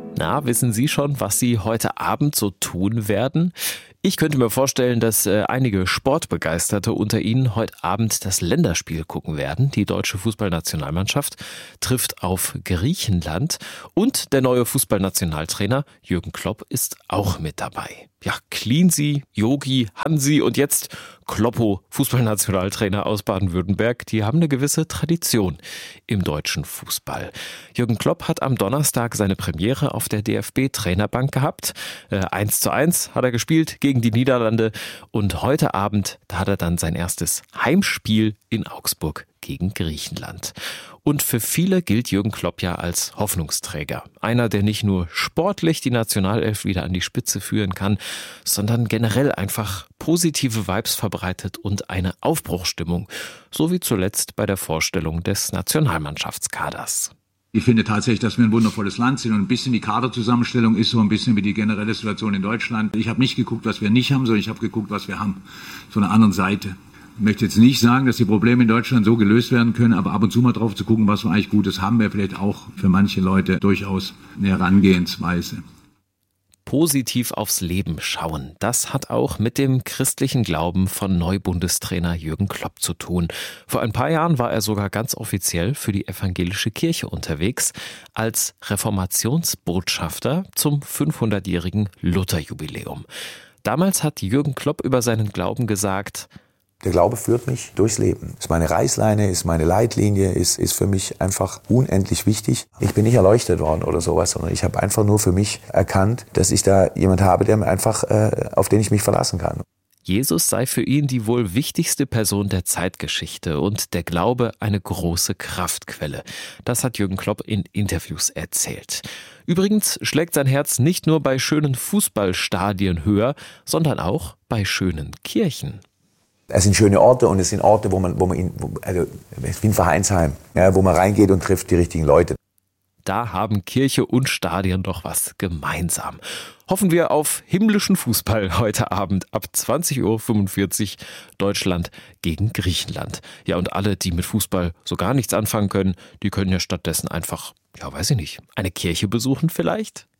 Na, wissen Sie schon, was Sie heute Abend so tun werden? Ich könnte mir vorstellen, dass einige Sportbegeisterte unter Ihnen heute Abend das Länderspiel gucken werden. Die deutsche Fußballnationalmannschaft trifft auf Griechenland und der neue Fußballnationaltrainer Jürgen Klopp ist auch mit dabei. Ja, Cleansy, Yogi, Hansi und jetzt Kloppo, Fußballnationaltrainer aus Baden-Württemberg, die haben eine gewisse Tradition im deutschen Fußball. Jürgen Klopp hat am Donnerstag seine Premiere auf der DFB-Trainerbank gehabt. 1:1 hat er gespielt gegen die Niederlande und heute Abend, da hat er dann sein erstes Heimspiel in Augsburg gegen Griechenland. Und für viele gilt Jürgen Klopp ja als Hoffnungsträger. Einer, der nicht nur sportlich die Nationalelf wieder an die Spitze führen kann, sondern generell einfach positive Vibes verbreitet und eine Aufbruchsstimmung. So wie zuletzt bei der Vorstellung des Nationalmannschaftskaders. Ich finde tatsächlich, dass wir ein wundervolles Land sind und ein bisschen die Kaderzusammenstellung ist so ein bisschen wie die generelle Situation in Deutschland. Ich habe nicht geguckt, was wir nicht haben, sondern ich habe geguckt, was wir haben. Von der anderen Seite. Ich möchte jetzt nicht sagen, dass die Probleme in Deutschland so gelöst werden können, aber ab und zu mal drauf zu gucken, was wir eigentlich Gutes haben, wäre vielleicht auch für manche Leute durchaus eine Herangehensweise. Positiv aufs Leben schauen, das hat auch mit dem christlichen Glauben von Neubundestrainer Jürgen Klopp zu tun. Vor ein paar Jahren war er sogar ganz offiziell für die evangelische Kirche unterwegs, als Reformationsbotschafter zum 500-jährigen Lutherjubiläum. Damals hat Jürgen Klopp über seinen Glauben gesagt: Der Glaube führt mich durchs Leben. Ist meine Reißleine, ist meine Leitlinie, ist für mich einfach unendlich wichtig. Ich bin nicht erleuchtet worden oder sowas, sondern ich habe einfach nur für mich erkannt, dass ich da jemand habe, der mir einfach, auf den ich mich verlassen kann. Jesus sei für ihn die wohl wichtigste Person der Zeitgeschichte und der Glaube eine große Kraftquelle. Das hat Jürgen Klopp in Interviews erzählt. Übrigens schlägt sein Herz nicht nur bei schönen Fußballstadien höher, sondern auch bei schönen Kirchen. Es sind schöne Orte und es sind Orte, also wie ein Vereinsheim, ja, wo man reingeht und trifft die richtigen Leute. Da haben Kirche und Stadion doch was gemeinsam. Hoffen wir auf himmlischen Fußball heute Abend ab 20:45 Uhr Deutschland gegen Griechenland. Ja, und alle, die mit Fußball so gar nichts anfangen können, die können ja stattdessen einfach, ja weiß ich nicht, eine Kirche besuchen vielleicht?